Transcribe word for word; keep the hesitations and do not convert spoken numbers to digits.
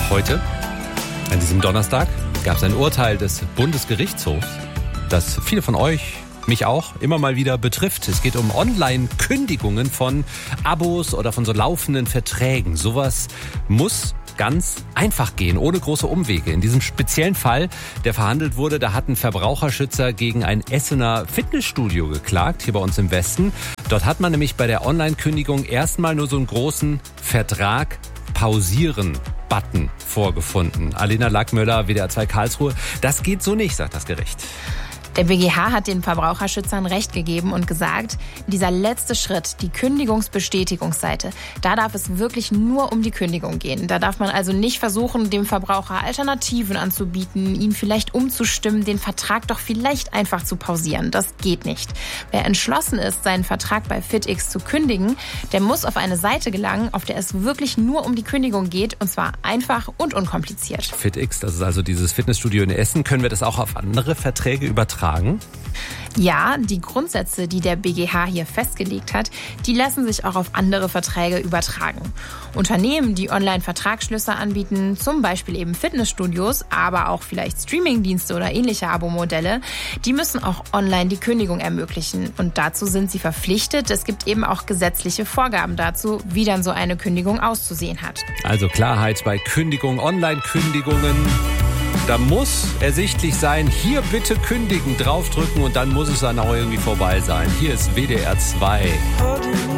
Heute, an diesem Donnerstag, gab es ein Urteil des Bundesgerichtshofs, das viele von euch, mich auch, immer mal wieder betrifft. Es geht um Online-Kündigungen von Abos oder von so laufenden Verträgen. Sowas muss ganz einfach gehen, ohne große Umwege. In diesem speziellen Fall, der verhandelt wurde, da hatten Verbraucherschützer gegen ein Essener Fitnessstudio geklagt, hier bei uns im Westen. Dort hat man nämlich bei der Online-Kündigung erstmal nur so einen großen Vertrag pausieren-Button vorgefunden. Alena Lackmöller, W D R zwei Karlsruhe. Das geht so nicht, sagt das Gericht. Der B G H hat den Verbraucherschützern Recht gegeben und gesagt, dieser letzte Schritt, die Kündigungsbestätigungsseite, da darf es wirklich nur um die Kündigung gehen. Da darf man also nicht versuchen, dem Verbraucher Alternativen anzubieten, ihn vielleicht umzustimmen, den Vertrag doch vielleicht einfach zu pausieren. Das geht nicht. Wer entschlossen ist, seinen Vertrag bei FitX zu kündigen, der muss auf eine Seite gelangen, auf der es wirklich nur um die Kündigung geht, und zwar einfach und unkompliziert. FitX, das ist also dieses Fitnessstudio in Essen. Können wir das auch auf andere Verträge übertragen? Ja, die Grundsätze, die der B G H hier festgelegt hat, die lassen sich auch auf andere Verträge übertragen. Unternehmen, die Online-Vertragsschlüsse anbieten, zum Beispiel eben Fitnessstudios, aber auch vielleicht Streamingdienste oder ähnliche Abo-Modelle, die müssen auch online die Kündigung ermöglichen. Und dazu sind sie verpflichtet. Es gibt eben auch gesetzliche Vorgaben dazu, wie dann so eine Kündigung auszusehen hat. Also Klarheit bei Kündigung, Online-Kündigungen. Da muss ersichtlich sein, hier bitte kündigen, draufdrücken und dann muss es dann auch irgendwie vorbei sein. Hier ist W D R zwei.